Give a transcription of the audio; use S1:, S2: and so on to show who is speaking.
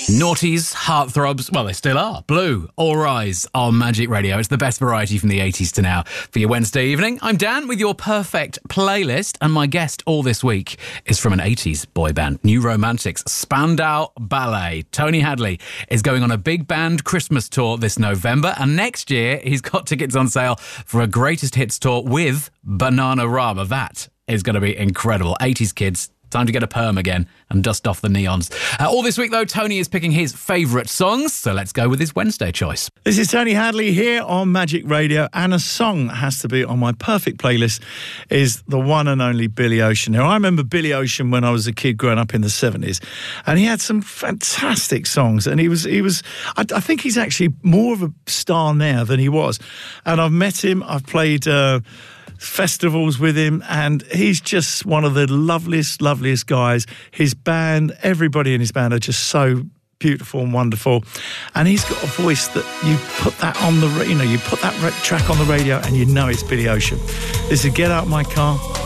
S1: Noughties, heartthrobs, well, they still are. Blue, All Rise on Magic Radio. It's the best variety from the 80s to now. For your Wednesday evening, I'm Dan with your perfect playlist, and my guest all this week is from an 80s boy band, New Romantics, Spandau Ballet. Tony Hadley is going on a big band Christmas tour this November, and next year he's got tickets on sale for a greatest hits tour with Bananarama. That is going to be incredible. 80s kids, time to get a perm again and dust off the neons. All this week, though, Tony is picking his favourite songs, so let's go with his Wednesday choice.
S2: This is Tony Hadley here on Magic Radio, and a song that has to be on my perfect playlist is the one and only Billy Ocean. Now, I remember Billy Ocean when I was a kid growing up in the 70s, and he had some fantastic songs, and I think he's actually more of a star now than he was. And I've met him, I've played festivals with him, and he's just one of the loveliest guys. His band, everybody in his band are just so beautiful and wonderful, and he's got a voice that you put that on the, you put that track on the radio and you know it's Billy Ocean. This is Get Out My Car.